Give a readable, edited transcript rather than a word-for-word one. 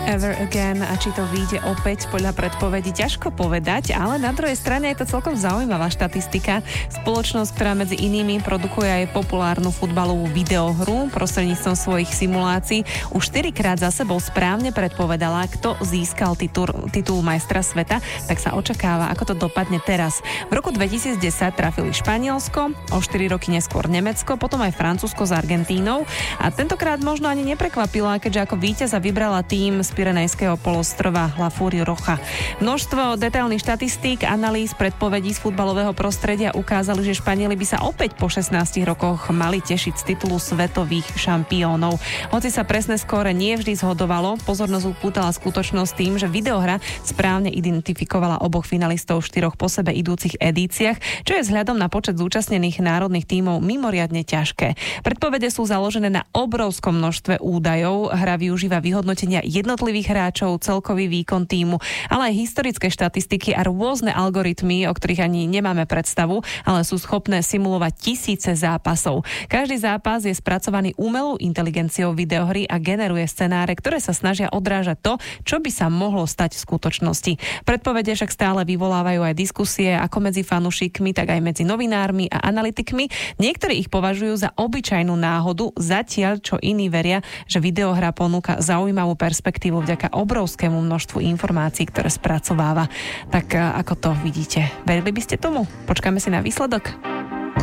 Ever Again, a či to vyjde opäť podľa predpovedí, ťažko povedať, ale na druhej strane je to celkom zaujímavá štatistika. Spoločnosť, ktorá medzi inými produkuje aj populárnu futbalovú videohru prostredníctvom svojich simulácií, už 4-krát za sebou správne predpovedala, kto získal titul majstra sveta, tak sa očakáva, ako to dopadne teraz. V roku 2010 trafili Španielsko, o 4 roky neskôr Nemecko, potom aj Francúzsko s Argentínou a tentokrát možno ani neprekvapila, keďže ako víťaza vybrala tým z Pyrenejského polostrova La Furia Roja. Množstvo detailných štatistík, analýz, predpovedí z futbalového prostredia ukázali, že Španieli by sa opäť po 16 rokoch mali tešiť z titulu svetových šampiónov. Hoci sa presné skóre nie vždy zhodovalo, pozornosť upútala skutočnosť tým, že videohra správne identifikovala oboch finalistov v 4 po sebe idúcich edíciách, čo je vzhľadom na počet zúčastnených národných tímov mimoriadne ťažké. Predpovede sú založené na obrovskom množstve údajov. Hra využíva vyhodnotenia jednotlivých hráčov, celkový výkon tímu, ale aj historické štatistiky a rôzne algoritmy, o ktorých ani nemáme predstavu, ale sú schopné simulovať tisíce zápasov. Každý zápas je spracovaný umelou inteligenciou videohry a generuje scenáre, ktoré sa snažia odrážať to, čo by sa mohlo stať v skutočnosti. Predpovede však stále vyvolávajú aj diskusie ako medzi fanúšikmi, tak aj medzi novinármi a analytikmi. Niektorí ich považujú za obyčajnú náhodu, zatiaľ čo iní veria, že videohra ponúka zaujímavú perspektívu vďaka obrovskému množstvu informácií, ktoré spracováva. Tak ako to vidíte? Verili by ste tomu? Počkáme si na výsledok.